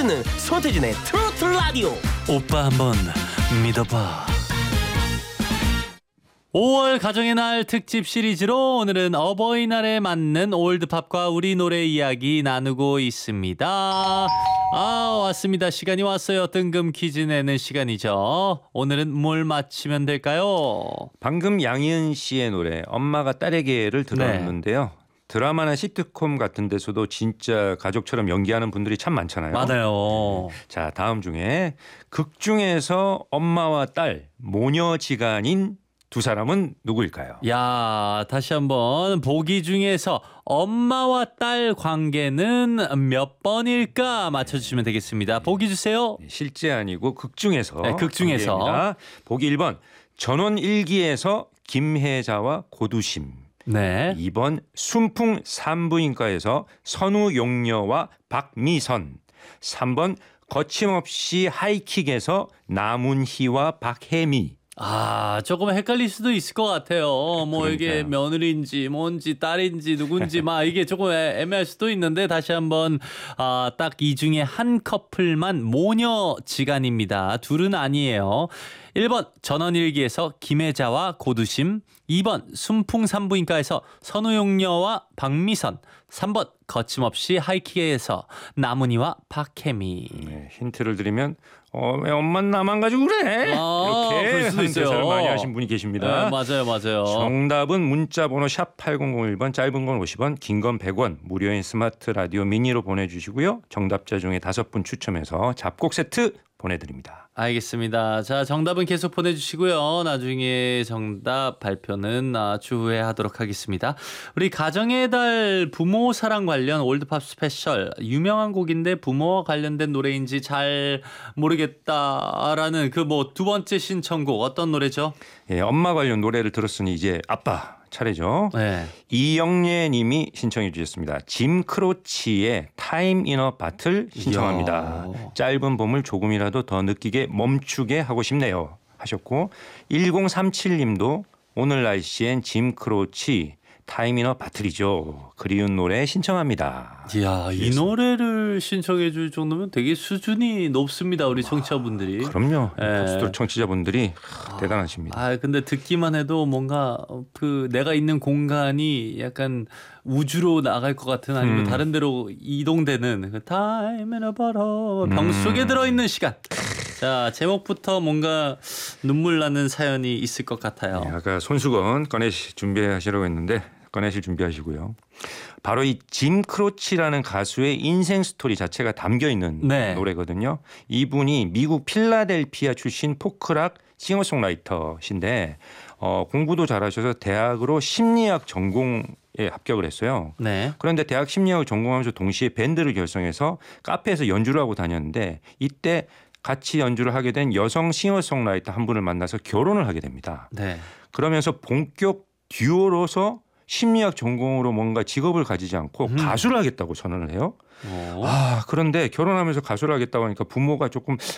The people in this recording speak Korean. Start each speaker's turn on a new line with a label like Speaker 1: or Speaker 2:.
Speaker 1: 듣는 손태진의 트로트 라디오.
Speaker 2: 오빠 한번 믿어봐. 5월 가정의 날 특집 시리즈로 오늘은 어버이날에 맞는 올드팝과 우리 노래 이야기 나누고 있습니다. 왔습니다. 시간이 왔어요. 뜬금 퀴즈 내는 시간이죠. 오늘은 뭘 맞히면 될까요?
Speaker 3: 방금 양희은 씨의 노래 엄마가 딸에게를 들었는데요. 드라마나 시트콤 같은 데서도 진짜 가족처럼 연기하는 분들이 참 많잖아요.
Speaker 2: 맞아요.
Speaker 3: 자, 다음 중에 극 중에서 엄마와 딸 모녀지간인 두 사람은 누구일까요?
Speaker 2: 야, 다시 한번 보기 중에서 엄마와 딸 관계는 몇 번일까 맞춰주시면 되겠습니다. 보기 주세요.
Speaker 3: 실제 아니고 극 중에서.
Speaker 2: 네, 극 중에서.
Speaker 3: 관계입니다. 보기 1번 전원 일기에서 김혜자와 고두심.
Speaker 2: 네.
Speaker 3: 2번 순풍 산부인과에서 선우용녀와 박미선. 3번 거침없이 하이킥에서 남은희와 박혜미.
Speaker 2: 조금 헷갈릴 수도 있을 것 같아요. 뭐 이게
Speaker 3: 그러니까요.
Speaker 2: 며느리인지 뭔지 딸인지 누군지 막 이게 조금 애매할 수도 있는데 다시 한번 딱 이 중에 한 커플만 모녀지간입니다. 둘은 아니에요. 1번 전원일기에서 김혜자와 고두심, 2번 순풍산부인과에서 선우용녀와 박미선, 3번 거침없이 하이킥에서 남은희와 박혜미.
Speaker 3: 네, 힌트를 드리면 왜 엄마는 나만 가지고 그래? 이렇게
Speaker 2: 그럴 수도 있어요.
Speaker 3: 대사를 많이 하신 분이 계십니다.
Speaker 2: 네, 맞아요.
Speaker 3: 정답은 문자번호 샵 8001번, 짧은 건 50원, 긴 건 100원, 무료인 스마트 라디오 미니로 보내주시고요. 정답자 중에 5분 추첨해서 잡곡 세트 보내드립니다.
Speaker 2: 알겠습니다. 자, 정답은 계속 보내주시고요. 나중에 정답 발표는 추후에 하도록 하겠습니다. 우리 가정의 달 부모 사랑 관련 올드팝 스페셜, 유명한 곡인데 부모와 관련된 노래인지 잘 모르겠다라는 그 뭐 두 번째 신청곡 어떤 노래죠?
Speaker 3: 예, 엄마 관련 노래를 들었으니 이제 아빠 차례죠.
Speaker 2: 네.
Speaker 3: 이영애 님이 신청해 주셨습니다. 짐 크로치의 타임 이너 바틀 신청합니다.
Speaker 2: 이야.
Speaker 3: 짧은 봄을 조금이라도 더 느끼게 멈추게 하고 싶네요 하셨고, 1037 님도 오늘 날씨엔 짐 크로치 타임 이너 바틀이죠. 그리운 노래 신청합니다.
Speaker 2: 이야, 이 노래를 신청해 줄 정도면 되게 수준이 높습니다. 우리 청취자분들이.
Speaker 3: 그럼요.
Speaker 2: 예.
Speaker 3: 가수들 청취자분들이 대단하십니다.
Speaker 2: 근데 듣기만 해도 뭔가 그 내가 있는 공간이 약간 우주로 나갈 것 같은 아니면 다른 데로 이동되는 그 Time in a bottle 병 속에 들어있는 시간. 자, 제목부터 뭔가 눈물 나는 사연이 있을 것 같아요.
Speaker 3: 네, 아까 손수건 준비하시라고 했는데 꺼내실 준비하시고요. 바로 이 짐 크로치라는 가수의 인생 스토리 자체가 담겨 있는
Speaker 2: 네.
Speaker 3: 노래거든요. 이분이 미국 필라델피아 출신 포크락 싱어송라이터신데 공부도 잘하셔서 대학으로 심리학 전공에 합격을 했어요.
Speaker 2: 네.
Speaker 3: 그런데 대학 심리학을 전공하면서 동시에 밴드를 결성해서 카페에서 연주를 하고 다녔는데 이때 같이 연주를 하게 된 여성 싱어송라이터 한 분을 만나서 결혼을 하게 됩니다.
Speaker 2: 네.
Speaker 3: 그러면서 본격 듀오로서 심리학 전공으로 뭔가 직업을 가지지 않고 가수를 하겠다고 선언을 해요.
Speaker 2: 오.
Speaker 3: 그런데 결혼하면서 가수를 하겠다고 하니까 부모가 조금